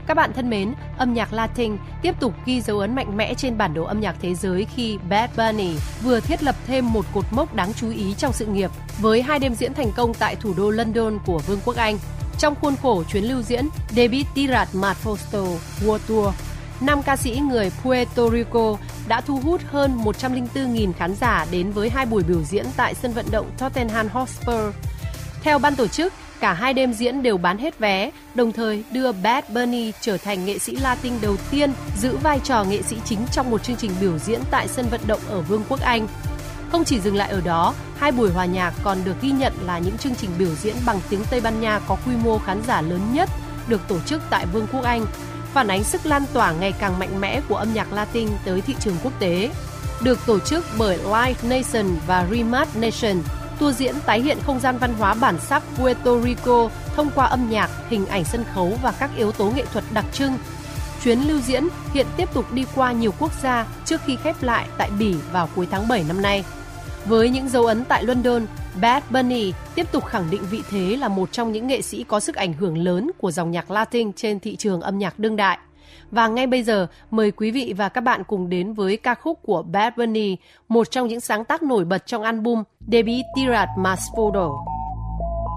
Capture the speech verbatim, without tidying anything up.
Các bạn thân mến, âm nhạc Latin tiếp tục ghi dấu ấn mạnh mẽ trên bản đồ âm nhạc thế giới khi Bad Bunny vừa thiết lập thêm một cột mốc đáng chú ý trong sự nghiệp với hai đêm diễn thành công tại thủ đô London của Vương quốc Anh. Trong khuôn khổ chuyến lưu diễn David Tirat Mafosto World Tour, nam ca sĩ người Puerto Rico đã thu hút hơn một trăm lẻ bốn nghìn khán giả đến với hai buổi biểu diễn tại sân vận động Tottenham Hotspur. Theo ban tổ chức, cả hai đêm diễn đều bán hết vé, đồng thời đưa Bad Bunny trở thành nghệ sĩ Latin đầu tiên giữ vai trò nghệ sĩ chính trong một chương trình biểu diễn tại sân vận động ở Vương quốc Anh. Không chỉ dừng lại ở đó, hai buổi hòa nhạc còn được ghi nhận là những chương trình biểu diễn bằng tiếng Tây Ban Nha có quy mô khán giả lớn nhất được tổ chức tại Vương quốc Anh, phản ánh sức lan tỏa ngày càng mạnh mẽ của âm nhạc Latin tới thị trường quốc tế. Được tổ chức bởi Live Nation và Remix Nation, tour diễn tái hiện không gian văn hóa bản sắc Puerto Rico thông qua âm nhạc, hình ảnh sân khấu và các yếu tố nghệ thuật đặc trưng. Chuyến lưu diễn hiện tiếp tục đi qua nhiều quốc gia trước khi khép lại tại Bỉ vào cuối tháng bảy năm nay. Với những dấu ấn tại London, Bad Bunny tiếp tục khẳng định vị thế là một trong những nghệ sĩ có sức ảnh hưởng lớn của dòng nhạc Latin trên thị trường âm nhạc đương đại. Và ngay bây giờ, mời quý vị và các bạn cùng đến với ca khúc của Bad Bunny, một trong những sáng tác nổi bật trong album David Tirat Mafosto.